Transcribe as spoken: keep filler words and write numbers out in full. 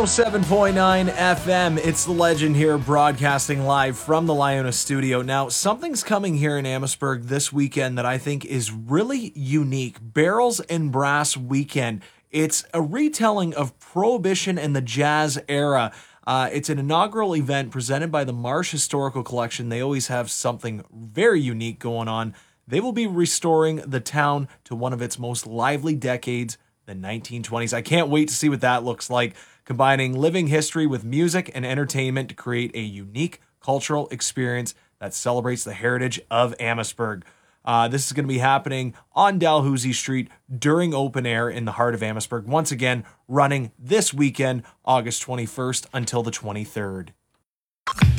oh seven point nine F M. It's the Legend here, broadcasting live from the Liona studio. Now, something's coming here in Amherstburg this weekend that I think is really unique. Barrels and Brass Weekend. It's a retelling of Prohibition and the Jazz era. Uh, it's an inaugural event presented by the Marsh Historical Collection. They always have something very unique going on. They will be restoring the town to one of its most lively decades, the nineteen twenties. I can't wait to see what that looks like, combining living history with music and entertainment to create a unique cultural experience that celebrates the heritage of Amherstburg. Uh, this is going to be happening on Dalhousie Street during open air in the heart of Amherstburg. Once again, running this weekend, August twenty-first until the twenty-third.